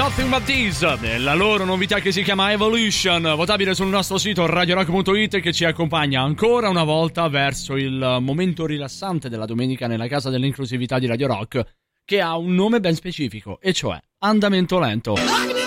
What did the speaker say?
Nothing But This, la loro novità che si chiama Evolution, votabile sul nostro sito radiorock.it, che ci accompagna ancora una volta verso il momento rilassante della domenica nella casa dell'inclusività di Radio Rock, che ha un nome ben specifico, e cioè Andamento Lento.